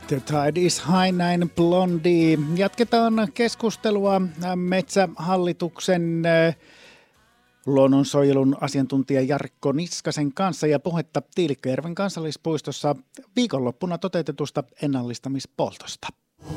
The Tide is High, näin Blondie. Jatketaan keskustelua Metsähallituksen luonnonsuojelun asiantuntija Jarkko Niskasen kanssa ja puhetta Tiilikkajärven kansallispuistossa viikonloppuna toteutetusta ennallistamispoltosta.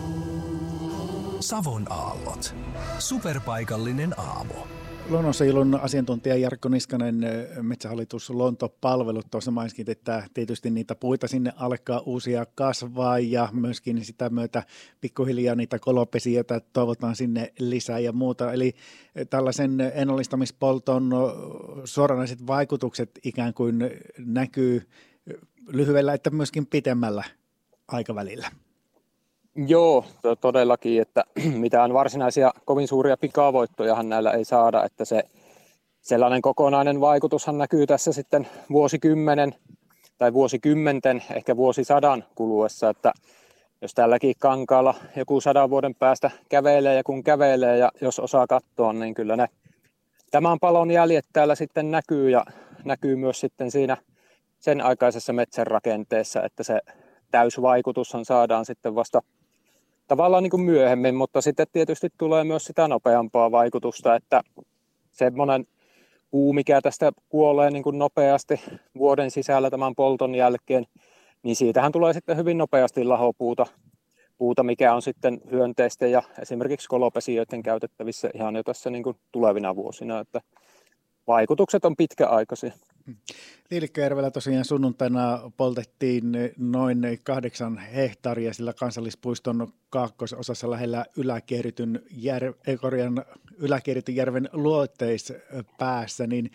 Savon aallot. Superpaikallinen aamu. Luonnonsuojelun asiantuntija Jarkko Niskanen, Metsähallitus Luontopalvelut, tuossa mainitsit, että tietysti niitä puita sinne alkaa uusia kasvaa ja myöskin sitä myötä pikkuhiljaa niitä kolopesijöitä toivotaan sinne lisää ja muuta. Eli tällaisen ennallistamispolton suoranaiset vaikutukset ikään kuin näkyy lyhyellä että myöskin pitemmällä aikavälillä. Joo, todellakin, että mitään varsinaisia kovin suuria pikavoittojahan näillä ei saada, että se sellainen kokonainen vaikutushan näkyy tässä sitten vuosikymmenen tai vuosikymmenten, ehkä vuosisadan kuluessa, että jos tälläkin kankaalla joku 100 vuoden päästä kävelee ja kun kävelee ja jos osaa katsoa, niin kyllä ne tämän palon jäljet täällä sitten näkyy ja näkyy myös sitten siinä sen aikaisessa metsänrakenteessa, että se täysvaikutushan saadaan sitten vasta tavallaan niin kuin myöhemmin, mutta sitten tietysti tulee myös sitä nopeampaa vaikutusta, että semmoinen puu, mikä tästä kuolee niin kuin nopeasti vuoden sisällä tämän polton jälkeen, niin siitähän tulee sitten hyvin nopeasti lahopuuta, mikä on sitten hyönteisten ja esimerkiksi kolopesijöiden käytettävissä ihan jo tässä niin kuin tulevina vuosina, että vaikutukset on pitkäaikaisia. Tiilikkajärvellä tosiaan sunnuntaina poltettiin noin 8 hehtaaria sillä kansallispuiston kaakkoisosassa lähellä Yläkierrytyn järven luoteispäässä. Niin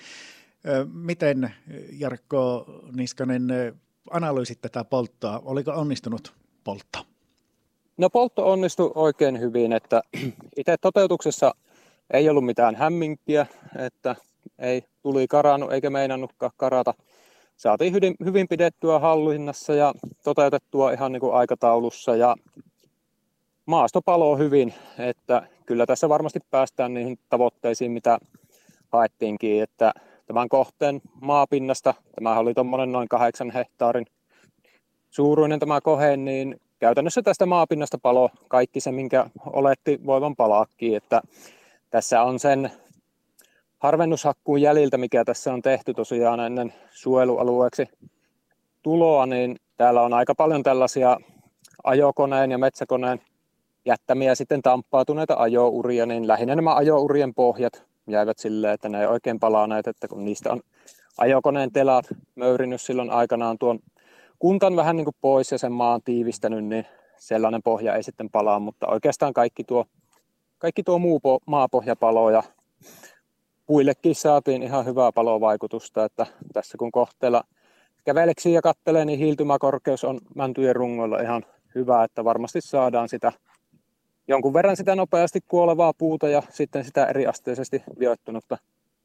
miten, Jarkko Niskanen, analyysit tätä polttoa? Oliko onnistunut poltto? No poltto onnistui oikein hyvin, että itse toteutuksessa ei ollut mitään hämminkiä, että ei tuli karannut eikä meinannutkaan karata. Saatiin hyvin pidettyä hallinnassa ja toteutettua ihan niin kuin aikataulussa ja maasto paloo hyvin, että kyllä tässä varmasti päästään niihin tavoitteisiin, mitä haettiinkin, että tämän kohteen maapinnasta, tämä oli tuommoinen noin 8 hehtaarin suuruinen tämä kohe, niin käytännössä tästä maapinnasta palo kaikki se, minkä oletti voivan palaakin, että tässä on sen harvennushakkuun jäljiltä, mikä tässä on tehty tosiaan ennen suojelualueeksi tuloa, niin täällä on aika paljon tällaisia ajokoneen ja metsäkoneen jättämiä sitten tamppautuneita ajouria, niin lähinnä nämä ajourien pohjat jäivät silleen, että ne ei oikein palaneet, että kun niistä on ajokoneen telat möyrinyt silloin aikanaan tuon kuntan vähän niin kuin pois ja sen maan tiivistänyt, niin sellainen pohja ei sitten palaa, mutta oikeastaan kaikki tuo muu maapohja paloo ja puillekin saatiin ihan hyvää palovaikutusta, että tässä kun kohteella käveleksi ja kattelee, niin hiiltymäkorkeus on mäntyjen rungoilla ihan hyvä, että varmasti saadaan sitä jonkun verran sitä nopeasti kuolevaa puuta ja sitten sitä eriasteisesti vioittunutta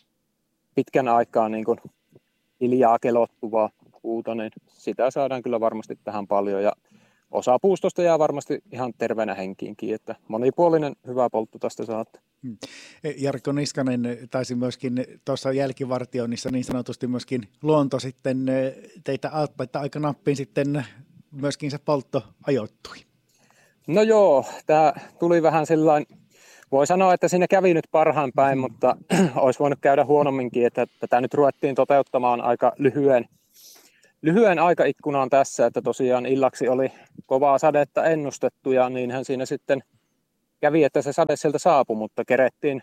pitkän aikaa niin kuin hiljaa kelottuvaa puuta, niin sitä saadaan kyllä varmasti tähän paljon ja osa puustosta jää varmasti ihan terveenä henkiinkin, että monipuolinen hyvä poltto tästä saatte. Jarkko Niskanen taisi myöskin tuossa jälkivartioinnissa niin sanotusti myöskin luonto sitten teitä auttaa, että aika nappiin sitten myöskin se poltto ajoittui. No joo, tämä tuli vähän sillain, voi sanoa, että siinä kävi nyt parhaan päin, mutta olisi voinut käydä huonomminkin, että tätä nyt ruvettiin toteuttamaan aika lyhyen aikaikkunaan tässä, että tosiaan illaksi oli kovaa sadetta ennustettu ja niinhän siinä sitten kävi, että se sade sieltä saapui, mutta kerettiin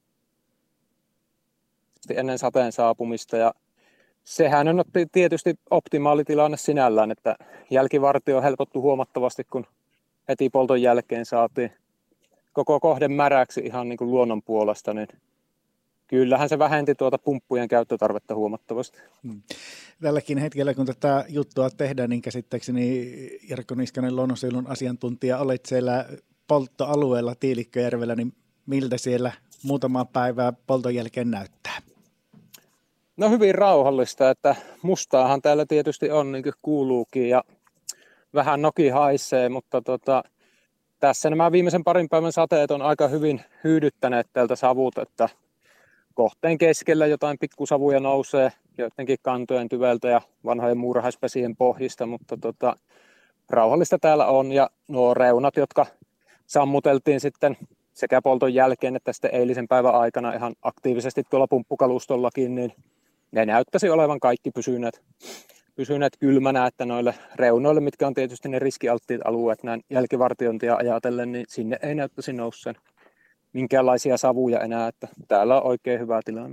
ennen sateen saapumista ja sehän on tietysti optimaalitilanne sinällään, että jälkivartio helpottui huomattavasti, kun heti polton jälkeen saatiin koko kohde märäksi ihan niin kuin luonnon puolesta, niin kyllähän se vähenti tuota pumppujen käyttötarvetta huomattavasti. Tälläkin hetkellä, kun tätä juttua tehdään, niin käsittääkseni Jarkko Niskanen, luonnonsuojelun asiantuntija, olet siellä polttoalueella Tiilikkajärvellä, niin miltä siellä muutama päivää polton jälkeen näyttää? No hyvin rauhallista, että mustaahan täällä tietysti on, niin kuin kuuluukin, ja vähän noki haisee, mutta tässä nämä viimeisen parin päivän sateet on aika hyvin hyydyttäneet täältä savut, että kohteen keskellä jotain pikkusavuja nousee joidenkin kantojen tyveltä ja vanhojen muurahaispesien pohjista, mutta rauhallista täällä on. Ja nuo reunat, jotka sammuteltiin sitten sekä polton jälkeen että sitten eilisen päivän aikana ihan aktiivisesti tuolla pumppukalustollakin, niin ne näyttäisi olevan kaikki pysyneet kylmänä, että noille reunoille, mitkä on tietysti ne riskialttiit alueet näin jälkivartiointia ajatellen, niin sinne ei näyttäisi nousseen minkäänlaisia savuja enää, että täällä on oikein hyvä tilanne.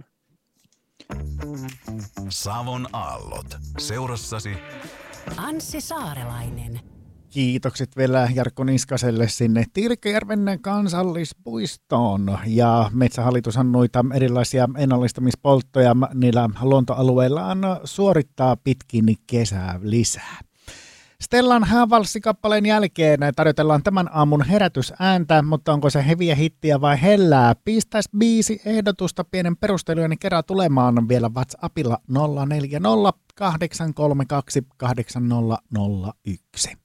Savon aallot. Seurassasi Anssi Saarelainen. Kiitokset vielä Jarkko Niskaselle sinne Tilkejärven kansallispuistoon. Ja Metsähallitushan noita erilaisia ennallistamispolttoja niillä luontoalueillaan suorittaa pitkin kesää lisää. Stellan häävalssikappaleen jälkeen tarjotellaan tämän aamun herätysääntä, mutta onko se heviä hittiä vai hellää? Pistäis biisi ehdotusta pienen perustelujen kerran tulemaan vielä WhatsAppilla 040 832 8001.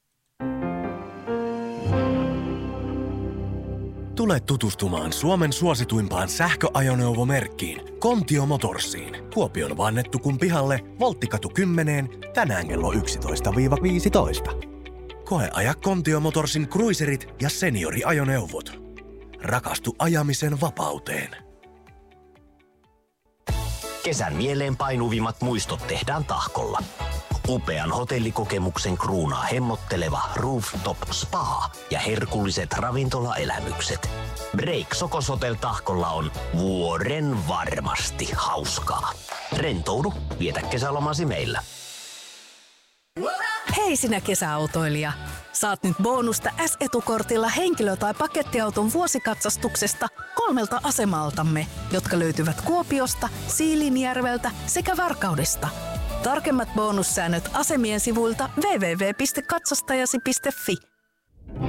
Tule tutustumaan Suomen suosituimpaan sähköajoneuvomerkkiin Kontio Motorsiin. Kuopion Vannettukun pihalle Volttikatu 10 tänään kello 11-15. Koe aja Kontio Motorsin cruiserit ja senioriajoneuvot. Rakastu ajamisen vapauteen. Kesän mieleen painuvimmat muistot tehdään Tahkolla. Upean hotellikokemuksen kruunaa hemmotteleva Rooftop Spa ja herkulliset ravintolaelämykset. Break Sokos Hotel Tahkolla on vuoren varmasti hauskaa. Rentoudu, vietä kesälomasi meillä. Hei sinä kesäautoilija! Saat nyt bonusta S-etukortilla henkilö- tai pakettiauton vuosikatsastuksesta 3 asemaltamme, jotka löytyvät Kuopiosta, Siilinjärveltä sekä Varkaudesta. Tarkemmat bonussäännöt asemien sivuilta www.katsastajasi.fi.